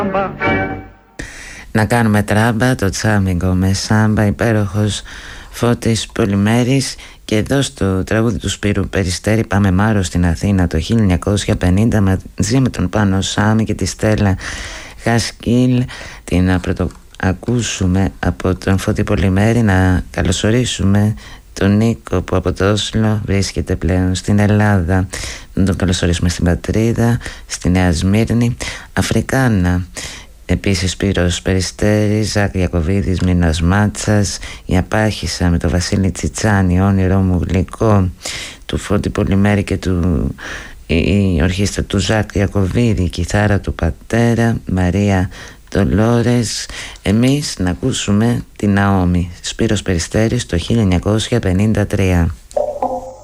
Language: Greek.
Να κάνουμε τράμπα, το τσάμιγκο με σάμπα, υπέροχος Φώτης Πολυμέρης. Και εδώ στο τραγούδι του Σπύρου Περιστέρη πάμε Μάρο στην Αθήνα το 1950 μαζί με τον Πάνο Σάμι και τη Στέλλα Χασκίλ. Την πρωτοακούσουμε από τον Φώτη Πολυμέρη. Να καλωσορίσουμε τον Νίκο που από το Όσλο βρίσκεται πλέον στην Ελλάδα. Να τον καλωσορίσουμε στην πατρίδα, στη Νέα Σμύρνη. Αφρικάνα επίσης Σπύρος Περιστέρης, Ζακ Ιακωβίδης, Μίνας Μάτσας, η Απάχησα με το Βασίλη Τσιτσάνη, Όνειρο μου γλυκό του Φώτη Πολυμέρη και η ορχήστρα του Ζακ Ιακωβίδη, η κιθάρα του πατέρα, Μαρία Ντολόρες. Εμείς να ακούσουμε την Ναόμη. Σπύρος Περιστέρης το 1953.